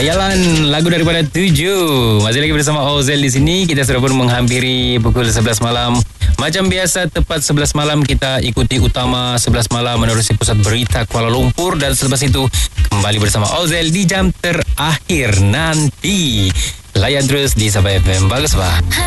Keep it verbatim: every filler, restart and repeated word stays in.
Yalan, lagu daripada Tujuh. Masih lagi bersama Ozel di sini. Kita sudah pun menghampiri pukul sebelas malam. Macam biasa, tepat sebelas malam kita ikuti utama sebelas malam menerusi pusat berita Kuala Lumpur. Dan selepas itu kembali bersama Ozel di jam terakhir nanti. Layan terus di Sabah F M. Bagus, Pak.